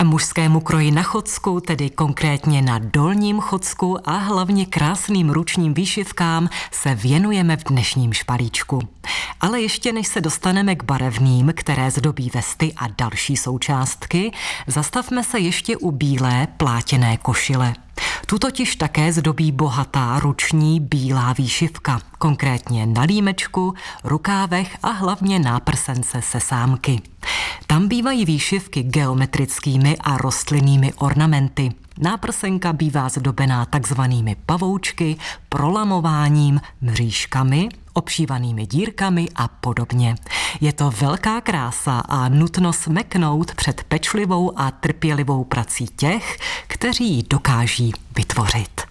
mužskému kroji na chocku, tedy konkrétně na dolním chocku a hlavně krásným ručním výšivkám se věnujeme v dnešním špalíčku. Ale ještě než se dostaneme k barevným, které zdobí vesty a další součástky, zastavme se ještě u bílé plátěné košile. Tu totiž také zdobí bohatá ruční bílá výšivka, konkrétně na límečku, rukávech a hlavně náprsence se sámky. Tam bývají výšivky geometrickými a rostlinnými ornamenty. Náprsenka bývá zdobená takzvanými pavoučky, prolamováním, mřížkami, obšívanými dírkami a podobně. Je to velká krása a nutno smeknout před pečlivou a trpělivou prací těch, kteří ji dokáží vytvořit.